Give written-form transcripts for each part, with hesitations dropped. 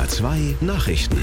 NDR 2 Nachrichten.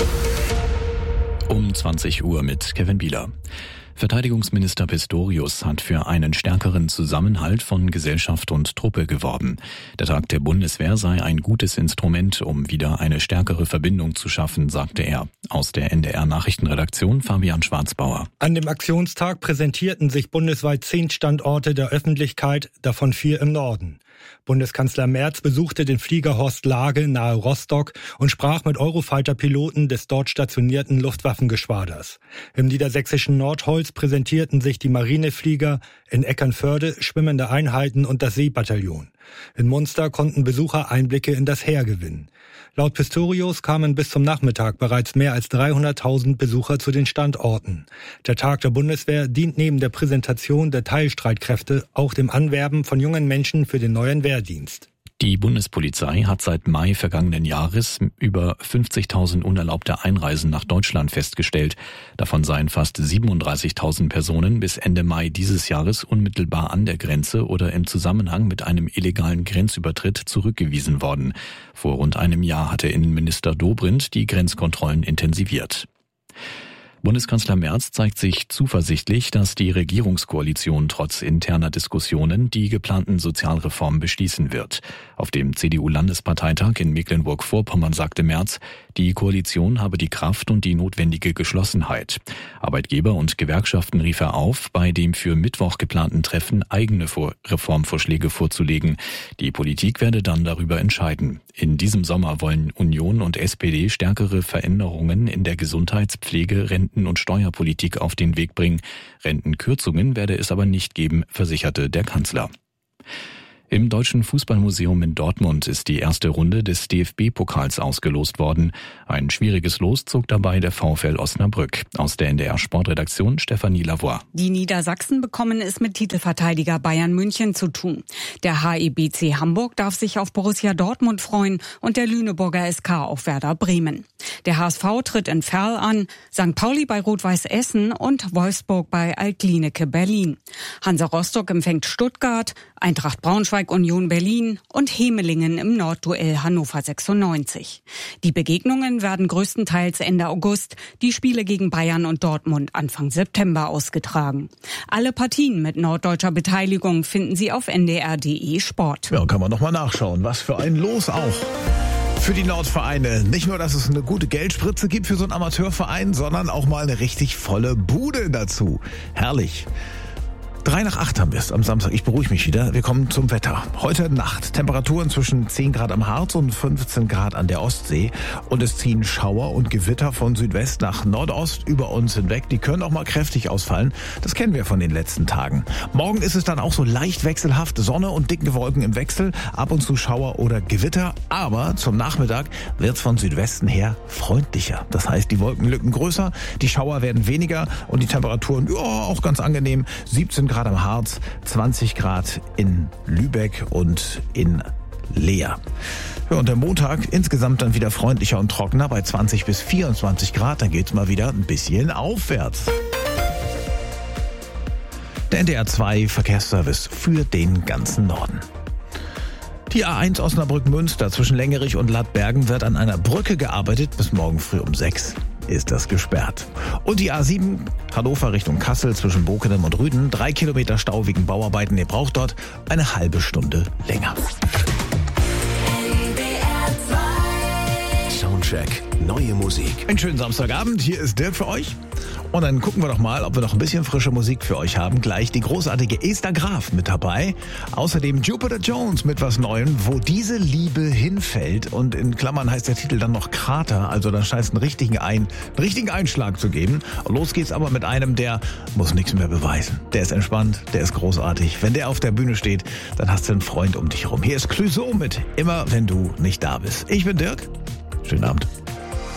Um 20 Uhr mit Kevin Bieler. Verteidigungsminister Pistorius hat für einen stärkeren Zusammenhalt von Gesellschaft und Truppe geworben. Der Tag der Bundeswehr sei ein gutes Instrument, um wieder eine stärkere Verbindung zu schaffen, sagte er. Aus der NDR-Nachrichtenredaktion Fabian Schwarzbauer. An dem Aktionstag präsentierten sich bundesweit 10 Standorte der Öffentlichkeit, davon 4 im Norden. Bundeskanzler Merz besuchte den Flieger Horst Lage nahe Rostock und sprach mit Eurofighter-Piloten des dort stationierten Luftwaffengeschwaders. Im niedersächsischen Nordholz präsentierten sich die Marineflieger, in Eckernförde schwimmende Einheiten und das Seebataillon. In Munster konnten Besucher Einblicke in das Heer gewinnen. Laut Pistorius kamen bis zum Nachmittag bereits mehr als 300.000 Besucher zu den Standorten. Der Tag der Bundeswehr dient neben der Präsentation der Teilstreitkräfte auch dem Anwerben von jungen Menschen für den neuen Wehrdienst. Die Bundespolizei hat seit Mai vergangenen Jahres über 50.000 unerlaubte Einreisen nach Deutschland festgestellt. Davon seien fast 37.000 Personen bis Ende Mai dieses Jahres unmittelbar an der Grenze oder im Zusammenhang mit einem illegalen Grenzübertritt zurückgewiesen worden. Vor rund einem Jahr hatte Innenminister Dobrindt die Grenzkontrollen intensiviert. Bundeskanzler Merz zeigt sich zuversichtlich, dass die Regierungskoalition trotz interner Diskussionen die geplanten Sozialreformen beschließen wird. Auf dem CDU-Landesparteitag in Mecklenburg-Vorpommern sagte Merz, die Koalition habe die Kraft und die notwendige Geschlossenheit. Arbeitgeber und Gewerkschaften rief er auf, bei dem für Mittwoch geplanten Treffen eigene Reformvorschläge vorzulegen. Die Politik werde dann darüber entscheiden. In diesem Sommer wollen Union und SPD stärkere Veränderungen in der Gesundheitspflege, Renten- und Steuerpolitik auf den Weg bringen. Rentenkürzungen werde es aber nicht geben, versicherte der Kanzler. Im Deutschen Fußballmuseum in Dortmund ist die erste Runde des DFB-Pokals ausgelost worden. Ein schwieriges Los zog dabei der VfL Osnabrück. Aus der NDR-Sportredaktion Stefanie Lavoie. Die Niedersachsen bekommen es mit Titelverteidiger Bayern München zu tun. Der HEBC Hamburg darf sich auf Borussia Dortmund freuen und der Lüneburger SK auf Werder Bremen. Der HSV tritt in Verl an, St. Pauli bei Rot-Weiß Essen und Wolfsburg bei Altlineke Berlin. Hansa Rostock empfängt Stuttgart, Eintracht Braunschweig Union Berlin und Hemelingen im Nordduell Hannover 96. Die Begegnungen werden größtenteils Ende August, die Spiele gegen Bayern und Dortmund Anfang September ausgetragen. Alle Partien mit norddeutscher Beteiligung finden Sie auf ndr.de Sport. Ja, kann man nochmal nachschauen. Was für ein Los auch für die Nordvereine. Nicht nur, dass es eine gute Geldspritze gibt für so einen Amateurverein, sondern auch mal eine richtig volle Bude dazu. Herrlich. 7:55 haben wir es am Samstag. Ich beruhige mich wieder. Wir kommen zum Wetter. Heute Nacht Temperaturen zwischen 10 Grad am Harz und 15 Grad an der Ostsee. Und es ziehen Schauer und Gewitter von Südwest nach Nordost über uns hinweg. Die können auch mal kräftig ausfallen. Das kennen wir von den letzten Tagen. Morgen ist es dann auch so leicht wechselhaft. Sonne und dicke Wolken im Wechsel. Ab und zu Schauer oder Gewitter. Aber zum Nachmittag wird es von Südwesten her freundlicher. Das heißt, die Wolkenlücken größer, die Schauer werden weniger und die Temperaturen auch ganz angenehm. 17 Grad am Harz, 20 Grad in Lübeck und in Leer. Ja, und der Montag insgesamt dann wieder freundlicher und trockener bei 20 bis 24 Grad. Dann geht's mal wieder ein bisschen aufwärts. Der NDR 2 Verkehrsservice für den ganzen Norden. Die A1 Osnabrück-Münster zwischen Längerich und Lattbergen wird an einer Brücke gearbeitet. Bis morgen früh um 6 ist das gesperrt. Und die A7 Hannover Richtung Kassel zwischen Bokenen und Rüden. 3 Kilometer Stau wegen Bauarbeiten. Ihr braucht dort eine halbe Stunde länger. Soundcheck, neue Musik. Einen schönen Samstagabend. Hier ist Dirk für euch. Und dann gucken wir doch mal, ob wir noch ein bisschen frische Musik für euch haben. Gleich die großartige Esther Graf mit dabei. Außerdem Jupiter Jones mit was Neuem, wo diese Liebe hinfällt. Und in Klammern heißt der Titel dann noch Krater. Also dann scheint es einen richtigen Einschlag zu geben. Und los geht's aber mit einem, der muss nichts mehr beweisen. Der ist entspannt, der ist großartig. Wenn der auf der Bühne steht, dann hast du einen Freund um dich herum. Hier ist Clouseau mit Immer, wenn du nicht da bist. Ich bin Dirk. Schönen Abend.